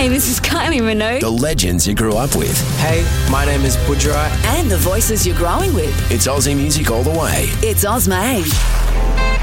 Hey, this is Kylie Minogue. The legends you grew up with. Hey, my name is Pudra. And the voices you're growing with. It's Aussie music all the way. It's Ozmade.